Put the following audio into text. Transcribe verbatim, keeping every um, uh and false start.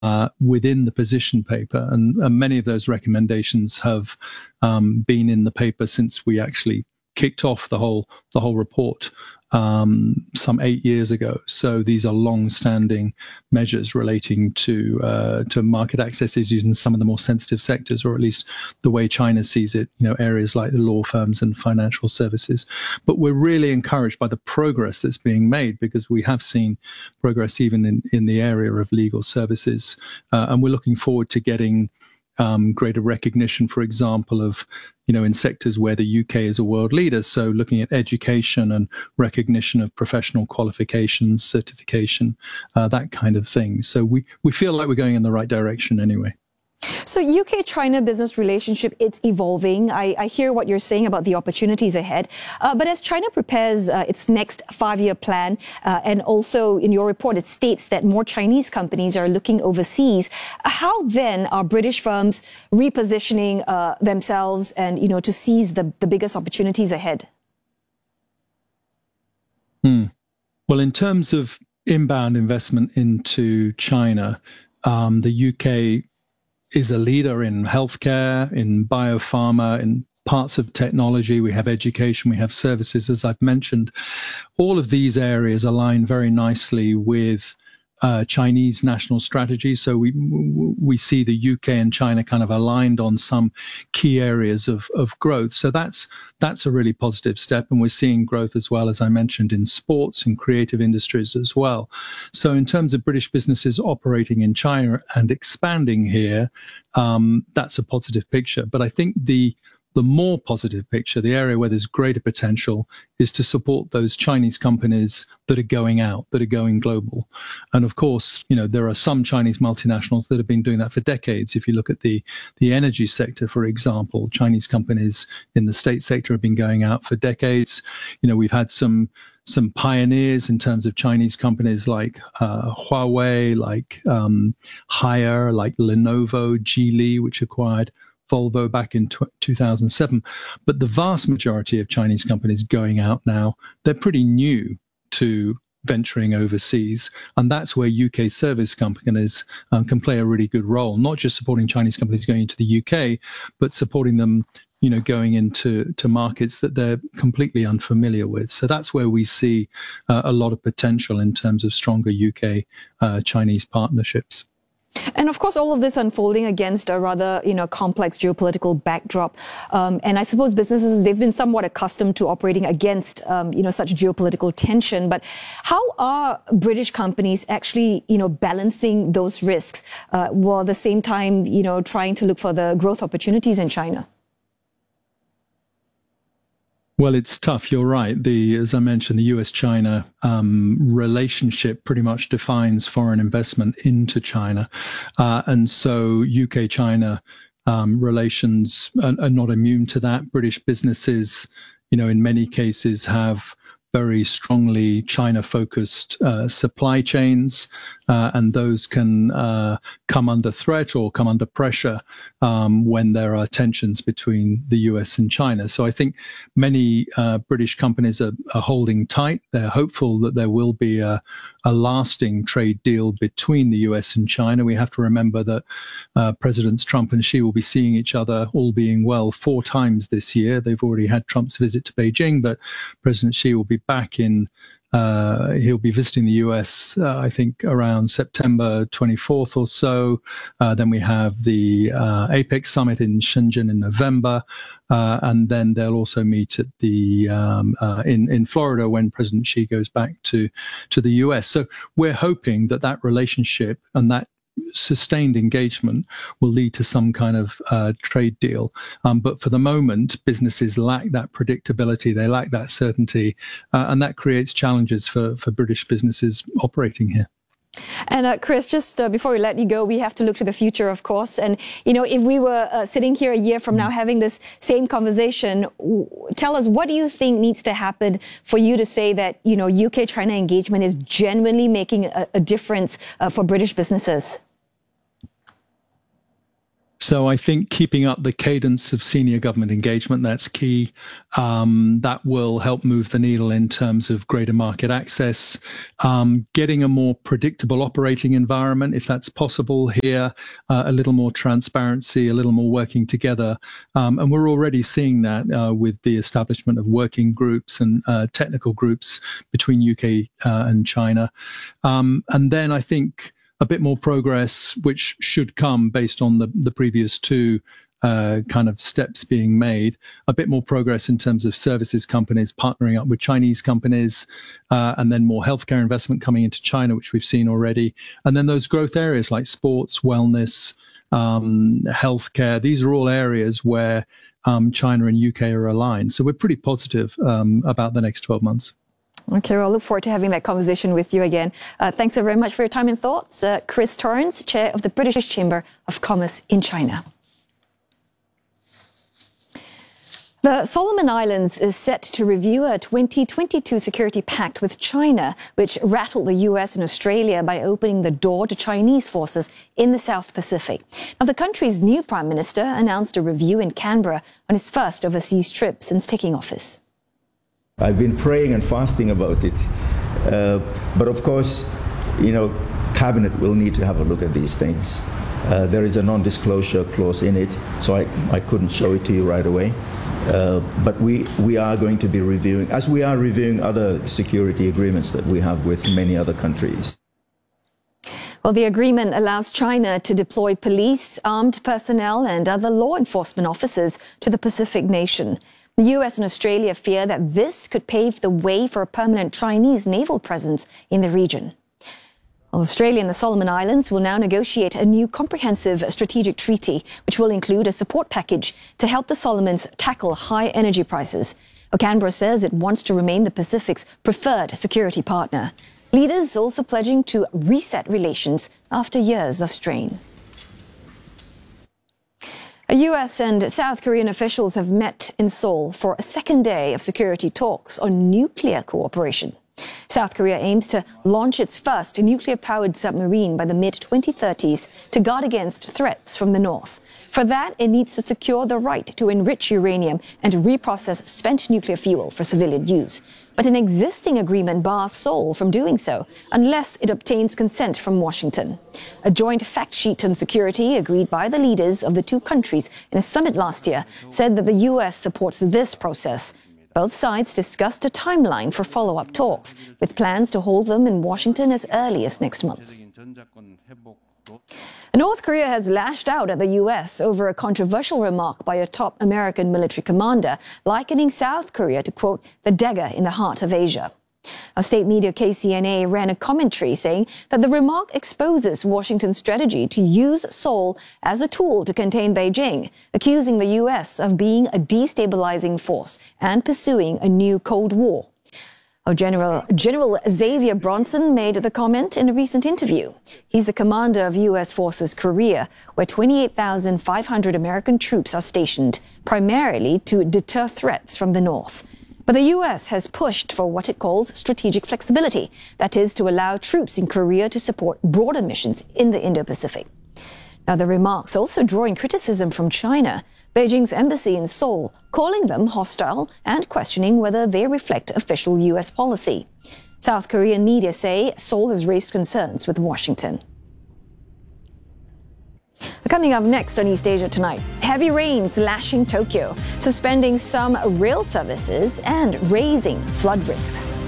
uh, within the position paper, and, and many of those recommendations have um, been in the paper since we actually kicked off the whole the whole report um, some eight years ago. So these are long-standing measures relating to uh, to market access issues in some of the more sensitive sectors, or at least the way China sees it. You know, areas like the law firms and financial services. But we're really encouraged by the progress that's being made, because we have seen progress even in in the area of legal services, uh, and we're looking forward to getting Um, greater recognition, for example, of, you know, in sectors where the U K is a world leader. So looking at education and recognition of professional qualifications, certification, uh, that kind of thing. So we, we feel like we're going in the right direction anyway. So U K-China business relationship, it's evolving. I, I hear what you're saying about the opportunities ahead. Uh, but as China prepares uh, its next five-year plan, uh, and also in your report, it states that more Chinese companies are looking overseas. How then are British firms repositioning uh, themselves and, you know, to seize the, the biggest opportunities ahead? Hmm. Well, in terms of inbound investment into China, um, the U K is a leader in healthcare, in biopharma, in parts of technology. We have education, we have services, as I've mentioned. All of these areas align very nicely with uh, Chinese national strategy. So we we see the U K and China kind of aligned on some key areas of, of growth. So that's that's a really positive step. And we're seeing growth as well, as I mentioned, in sports and creative industries as well. So in terms of British businesses operating in China and expanding here, um, that's a positive picture. But I think the The more positive picture, the area where there's greater potential, is to support those Chinese companies that are going out, that are going global. And of course, you know, there are some Chinese multinationals that have been doing that for decades. If you look at the, the energy sector, for example, Chinese companies in the state sector have been going out for decades. You know, we've had some some pioneers in terms of Chinese companies like uh, Huawei, like um, Haier, like Lenovo, Geely, which acquired Volvo back in two thousand seven. But the vast majority of Chinese companies going out now, they're pretty new to venturing overseas. And that's where U K service companies um, can play a really good role, not just supporting Chinese companies going into the U K, but supporting them, you know, going into to markets that they're completely unfamiliar with. So that's where we see uh, a lot of potential in terms of stronger U K uh, Chinese partnerships. And of course, all of this unfolding against a rather, you know, complex geopolitical backdrop. Um, and I suppose businesses, they've been somewhat accustomed to operating against, um, you know, such geopolitical tension. But how are British companies actually, you know, balancing those risks uh, while at the same time, you know, trying to look for the growth opportunities in China? Well, it's tough. You're right. The, as I mentioned, the U S China um, relationship pretty much defines foreign investment into China. Uh, and so U K China um, relations are, are not immune to that. British businesses, you know, in many cases have very strongly China-focused uh, supply chains, uh, and those can uh, come under threat or come under pressure um, when there are tensions between the U S and China. So I think many uh, British companies are, are holding tight. They're hopeful that there will be a, a lasting trade deal between the U S and China. We have to remember that uh, Presidents Trump and Xi will be seeing each other, all being well, four times this year. They've already had Trump's visit to Beijing, but President Xi will be back in, uh, he'll be visiting the U S, uh, I think, around September twenty-fourth or so. Uh, then we have the uh, APEC summit in Shenzhen in November. Uh, and then they'll also meet at the um, uh, in, in Florida when President Xi goes back to, to the U S. So we're hoping that that relationship and that sustained engagement will lead to some kind of uh, trade deal. Um, but for the moment, businesses lack that predictability. They lack that certainty. Uh, and that creates challenges for, for British businesses operating here. And uh, Chris, just uh, before we let you go, we have to look to the future, of course. And, you know, if we were uh, sitting here a year from now having this same conversation, w- tell us, what do you think needs to happen for you to say that, you know, U K-China engagement is genuinely making a, a difference uh, for British businesses? So I think keeping up the cadence of senior government engagement, that's key. Um, that will help move the needle in terms of greater market access, um, getting a more predictable operating environment, if that's possible here, uh, a little more transparency, a little more working together. Um, and we're already seeing that uh, with the establishment of working groups and uh, technical groups between U K uh, and China. Um, and then I think a bit more progress, which should come based on the, the previous two uh, kind of steps being made, a bit more progress in terms of services companies partnering up with Chinese companies, uh, and then more healthcare investment coming into China, which we've seen already. And then those growth areas like sports, wellness, um, healthcare, these are all areas where um, China and U K are aligned. So we're pretty positive um, about the next twelve months. Okay, well, I look forward to having that conversation with you again. Uh, thanks so very much for your time and thoughts. Uh, Chris Torrance, Chair of the British Chamber of Commerce in China. The Solomon Islands is set to review a twenty twenty-two security pact with China, which rattled the U S and Australia by opening the door to Chinese forces in the South Pacific. Now, the country's new Prime Minister announced a review in Canberra on his first overseas trip since taking office. I've been praying and fasting about it. Uh, but of course, you know, Cabinet will need to have a look at these things. Uh, there is a non-disclosure clause in it, so I, I couldn't show it to you right away. Uh, but we, we are going to be reviewing, as we are reviewing other security agreements that we have with many other countries. Well, the agreement allows China to deploy police, armed personnel, and other law enforcement officers to the Pacific nation. The U S and Australia fear that this could pave the way for a permanent Chinese naval presence in the region. Well, Australia and the Solomon Islands will now negotiate a new comprehensive strategic treaty, which will include a support package to help the Solomons tackle high energy prices. Canberra says it wants to remain the Pacific's preferred security partner. Leaders also pledging to reset relations after years of strain. U S and South Korean officials have met in Seoul for a second day of security talks on nuclear cooperation. South Korea aims to launch its first nuclear-powered submarine by the mid twenty thirties to guard against threats from the north. For that, it needs to secure the right to enrich uranium and reprocess spent nuclear fuel for civilian use. But an existing agreement bars Seoul from doing so unless it obtains consent from Washington. A joint fact sheet on security agreed by the leaders of the two countries in a summit last year said that the U S supports this process. Both sides discussed a timeline for follow-up talks, with plans to hold them in Washington as early as next month. North Korea has lashed out at the U S over a controversial remark by a top American military commander, likening South Korea to, quote, the dagger in the heart of Asia. A state media K C N A ran a commentary saying that the remark exposes Washington's strategy to use Seoul as a tool to contain Beijing, accusing the U S of being a destabilizing force and pursuing a new Cold War. Oh, General, General Xavier Bronson made the comment in a recent interview. He's the commander of U S Forces Korea, where twenty-eight thousand five hundred American troops are stationed, primarily to deter threats from the north. But the U S has pushed for what it calls strategic flexibility, that is, to allow troops in Korea to support broader missions in the Indo-Pacific. Now, the remarks also drawing criticism from China, Beijing's embassy in Seoul calling them hostile and questioning whether they reflect official U S policy. South Korean media say Seoul has raised concerns with Washington. Coming up next on East Asia Tonight, heavy rains lashing Tokyo, suspending some rail services and raising flood risks.